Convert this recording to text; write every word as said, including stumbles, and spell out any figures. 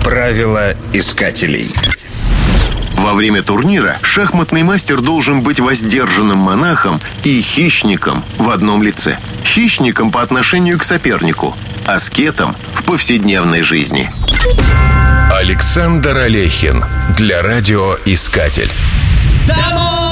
Правила искателей. Во время турнира шахматный мастер должен быть воздержанным монахом и хищником в одном лице. Хищником по отношению к сопернику, аскетом в повседневной жизни. Александр Алехин для радиоискатель. Домой!